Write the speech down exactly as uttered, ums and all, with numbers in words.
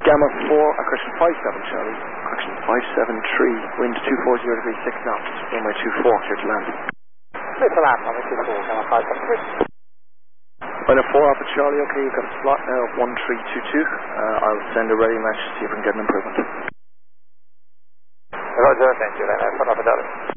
Gamma four, uh, correction five seven Charlie, correction five seven three, wind two forty degrees six knots, runway two four, clear to land. Clear to land, runway two four, Gamma five seven three. Runway four Alpha Charlie, okay, you've got a slot now of one three two two, uh, I'll send a ready match to see if we can get an improvement. Roger, thank you, then I put up a dollar.